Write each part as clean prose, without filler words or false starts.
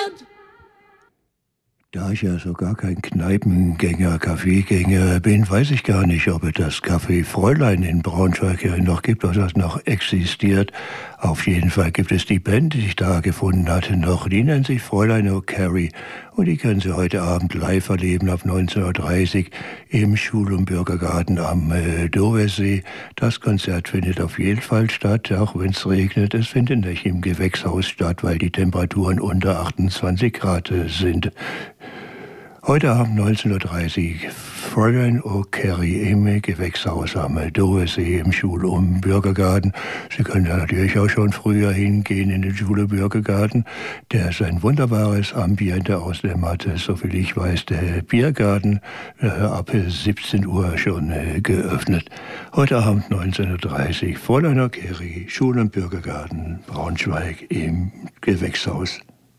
Da ich ja so gar kein Kneipengänger, Kaffeegänger bin, weiß ich gar nicht, ob es das Café Fräulein in Braunschweig ja noch gibt, ob das noch existiert. Auf jeden Fall gibt es die Band, die ich da gefunden hatte, noch. Die nennt sich Fräulein O'Carry und die können Sie heute Abend live erleben ab 19.30 Uhr im Schul- und Bürgergarten am Doversee. Das Konzert findet auf jeden Fall statt, auch wenn es regnet. Es findet nicht im Gewächshaus statt, weil die Temperaturen unter 28 Grad sind. Heute Abend 19.30 Uhr, Fräulein O'Carry im Gewächshaus am Doversee im Schul- und Bürgergarten. Sie können da natürlich auch schon früher hingehen in den Schul- und Bürgergarten. Der ist ein wunderbares Ambiente aus der Matte. Soviel ich weiß, der Biergarten ab 17 Uhr schon geöffnet. Heute Abend 19.30 Uhr, Fräulein O'Carry, Schul- und Bürgergarten, Braunschweig im Gewächshaus.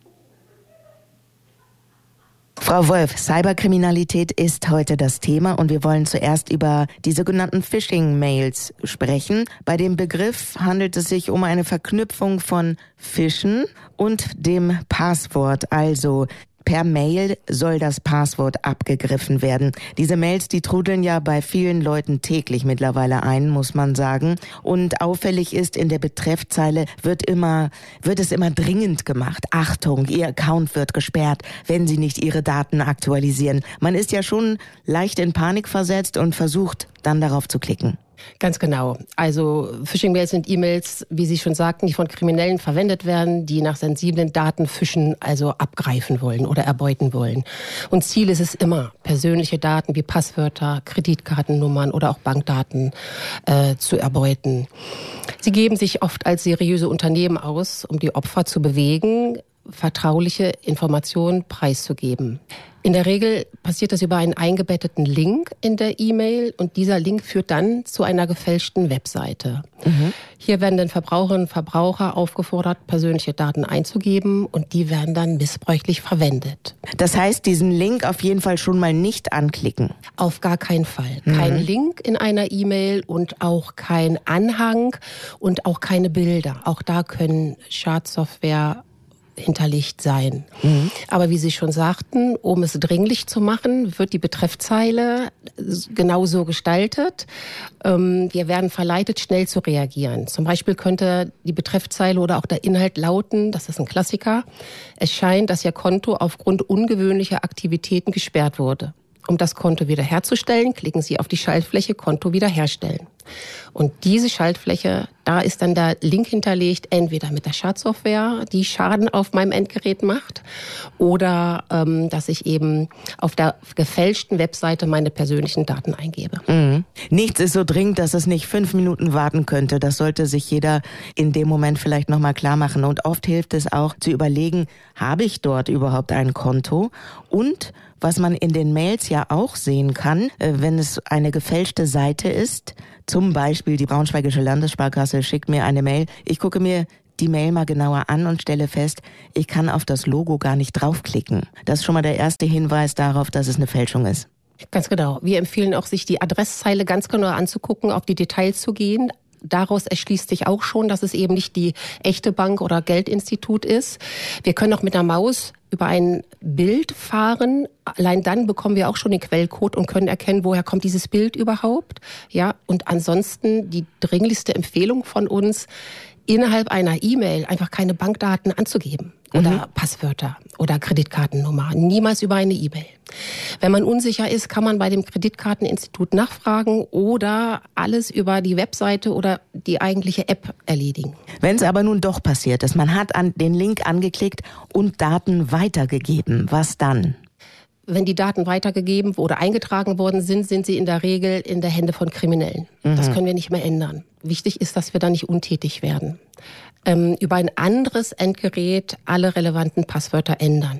Frau Wolf, Cyberkriminalität ist heute das Thema und wir wollen zuerst über die sogenannten Phishing-Mails sprechen. Bei dem Begriff handelt es sich um eine Verknüpfung von Fischen und dem Passwort, also per Mail soll das Passwort abgegriffen werden. Diese Mails, die trudeln ja bei vielen Leuten täglich mittlerweile ein, muss man sagen. Und auffällig ist, in der Betreffzeile wird es immer dringend gemacht. Achtung, Ihr Account wird gesperrt, wenn Sie nicht Ihre Daten aktualisieren. Man ist ja schon leicht in Panik versetzt und versucht dann darauf zu klicken. Ganz genau. Also Phishing-Mails sind E-Mails, wie Sie schon sagten, die von Kriminellen verwendet werden, die nach sensiblen Daten fischen, also abgreifen wollen oder erbeuten wollen. Und Ziel ist es immer, persönliche Daten wie Passwörter, Kreditkartennummern oder auch Bankdaten zu erbeuten. Sie geben sich oft als seriöse Unternehmen aus, um die Opfer zu bewegen, vertrauliche Informationen preiszugeben. In der Regel passiert das über einen eingebetteten Link in der E-Mail und dieser Link führt dann zu einer gefälschten Webseite. Hier werden dann Verbraucherinnen und Verbraucher aufgefordert, persönliche Daten einzugeben und die werden dann missbräuchlich verwendet. Das heißt, diesen Link auf jeden Fall schon mal nicht anklicken? Auf gar keinen Fall. Kein Link in einer E-Mail und auch kein Anhang und auch keine Bilder. Auch da können Schadsoftware hinterlegt sein. Aber wie Sie schon sagten, um es dringlich zu machen, wird die Betreffzeile genauso gestaltet. Wir werden verleitet, schnell zu reagieren. Zum Beispiel könnte die Betreffzeile oder auch der Inhalt lauten, das ist ein Klassiker, es scheint, dass Ihr Konto aufgrund ungewöhnlicher Aktivitäten gesperrt wurde. Um das Konto wiederherzustellen, klicken Sie auf die Schaltfläche Konto wiederherstellen. Und diese Schaltfläche, da ist dann der Link hinterlegt, entweder mit der Schadsoftware, die Schaden auf meinem Endgerät macht, oder dass ich eben auf der gefälschten Webseite meine persönlichen Daten eingebe. Nichts ist so dringend, dass es nicht 5 Minuten warten könnte. Das sollte sich jeder in dem Moment vielleicht nochmal klar machen. Und oft hilft es auch zu überlegen, habe ich dort überhaupt ein Konto? Und was man in den Mails ja auch sehen kann, wenn es eine gefälschte Seite ist, zum Beispiel die Braunschweigische Landessparkasse schickt mir eine Mail, ich gucke mir die Mail mal genauer an und stelle fest, ich kann auf das Logo gar nicht draufklicken. Das ist schon mal der erste Hinweis darauf, dass es eine Fälschung ist. Ganz genau. Wir empfehlen auch, sich die Adresszeile ganz genau anzugucken, auf die Details zu gehen. Daraus erschließt sich auch schon, dass es eben nicht die echte Bank oder Geldinstitut ist. Wir können auch mit der Maus über ein Bild fahren. Allein dann bekommen wir auch schon den Quellcode und können erkennen, woher kommt dieses Bild überhaupt. Ja, und ansonsten die dringlichste Empfehlung von uns, innerhalb einer E-Mail einfach keine Bankdaten anzugeben oder Passwörter oder Kreditkartennummer. Niemals über eine E-Mail. Wenn man unsicher ist, kann man bei dem Kreditkarteninstitut nachfragen oder alles über die Webseite oder die eigentliche App erledigen. Wenn es aber nun doch passiert ist, man hat den Link angeklickt und Daten weitergegeben, was dann? Wenn die Daten weitergegeben oder eingetragen worden sind, sind sie in der Regel in der Hände von Kriminellen. Das können wir nicht mehr ändern. Wichtig ist, dass wir da nicht untätig werden. Über ein anderes Endgerät alle relevanten Passwörter ändern.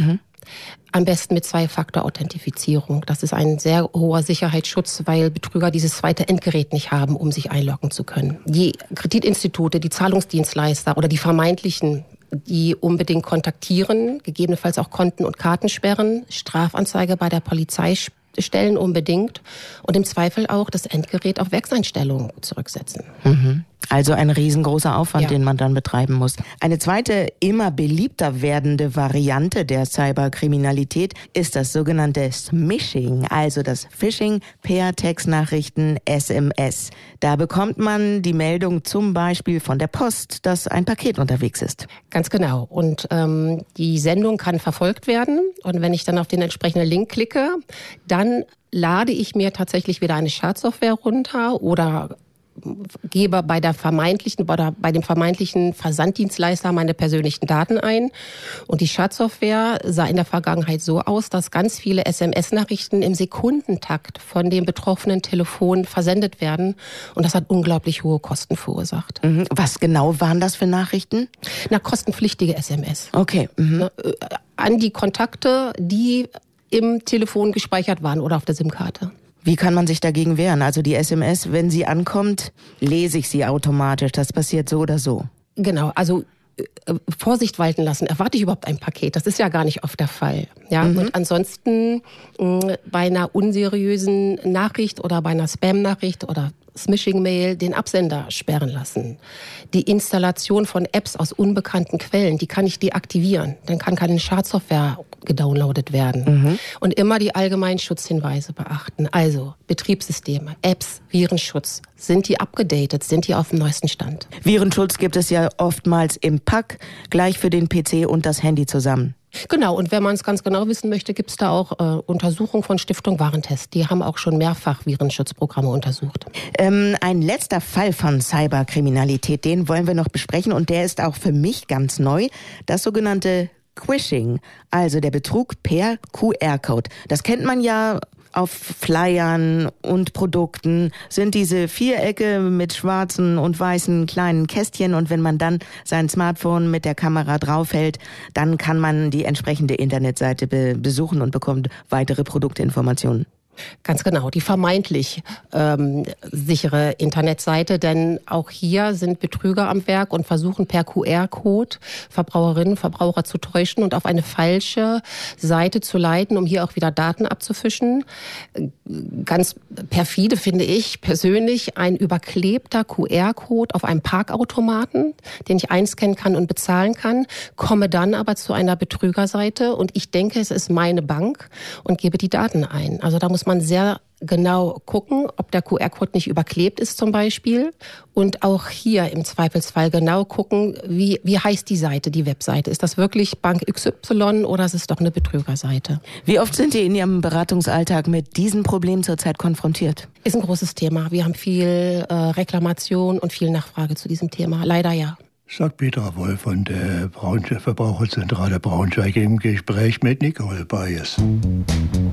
Am besten mit 2-Faktor-Authentifizierung. Das ist ein sehr hoher Sicherheitsschutz, weil Betrüger dieses zweite Endgerät nicht haben, um sich einloggen zu können. Die Kreditinstitute, die Zahlungsdienstleister oder die vermeintlichen, die unbedingt kontaktieren, gegebenenfalls auch Konten und Karten sperren, Strafanzeige bei der Polizei stellen unbedingt und im Zweifel auch das Endgerät auf Werkseinstellungen zurücksetzen. Also ein riesengroßer Aufwand, den man dann betreiben muss. Eine zweite, immer beliebter werdende Variante der Cyberkriminalität ist das sogenannte Smishing, also das Phishing per Textnachrichten SMS. Da bekommt man die Meldung zum Beispiel von der Post, dass ein Paket unterwegs ist. Ganz genau. Und die Sendung kann verfolgt werden. Und wenn ich dann auf den entsprechenden Link klicke, dann lade ich mir tatsächlich wieder eine Schadsoftware runter oder gebe bei dem vermeintlichen Versanddienstleister meine persönlichen Daten ein. Und die Schadsoftware sah in der Vergangenheit so aus, dass ganz viele SMS-Nachrichten im Sekundentakt von dem betroffenen Telefon versendet werden. Und das hat unglaublich hohe Kosten verursacht. Was genau waren das für Nachrichten? Kostenpflichtige SMS. Okay. An die Kontakte, die im Telefon gespeichert waren oder auf der SIM-Karte. Wie kann man sich dagegen wehren? Also die SMS, wenn sie ankommt, lese ich sie automatisch. Das passiert so oder so. Genau, also Vorsicht walten lassen. Erwarte ich überhaupt ein Paket? Das ist ja gar nicht oft der Fall. Ja? Und ansonsten bei einer unseriösen Nachricht oder bei einer Spam-Nachricht oder Smishing-Mail den Absender sperren lassen. Die Installation von Apps aus unbekannten Quellen, die kann ich deaktivieren. Dann kann keine Schadsoftware gedownloadet werden. Und immer die allgemeinen Schutzhinweise beachten. Also Betriebssysteme, Apps, Virenschutz. Sind die abgedatet? Sind die auf dem neuesten Stand? Virenschutz gibt es ja oftmals im Pack, gleich für den PC und das Handy zusammen. Genau, und wenn man es ganz genau wissen möchte, gibt es da auch Untersuchungen von Stiftung Warentest. Die haben auch schon mehrfach Virenschutzprogramme untersucht. Ein letzter Fall von Cyberkriminalität, den wollen wir noch besprechen und der ist auch für mich ganz neu. Das sogenannte Quishing, also der Betrug per QR-Code. Das kennt man ja auf Flyern und Produkten, sind diese Vierecke mit schwarzen und weißen kleinen Kästchen und wenn man dann sein Smartphone mit der Kamera draufhält, dann kann man die entsprechende Internetseite besuchen und bekommt weitere Produktinformationen. Ganz genau, die vermeintlich sichere Internetseite, denn auch hier sind Betrüger am Werk und versuchen per QR-Code Verbraucherinnen und Verbraucher zu täuschen und auf eine falsche Seite zu leiten, um hier auch wieder Daten abzufischen. Ganz perfide finde ich persönlich ein überklebter QR-Code auf einem Parkautomaten, den ich einscannen kann und bezahlen kann, komme dann aber zu einer Betrügerseite und ich denke, es ist meine Bank und gebe die Daten ein. Also da muss man sehr genau gucken, ob der QR-Code nicht überklebt ist zum Beispiel. Und auch hier im Zweifelsfall genau gucken, wie heißt die Seite, die Webseite. Ist das wirklich Bank XY oder ist es doch eine Betrügerseite? Wie oft sind Sie in Ihrem Beratungsalltag mit diesem Problem zurzeit konfrontiert? Ist ein großes Thema. Wir haben viel Reklamation und viel Nachfrage zu diesem Thema. Leider ja. Sagt Petra Wolf von der Verbraucherzentrale Braunschweig im Gespräch mit Nicole Bayes.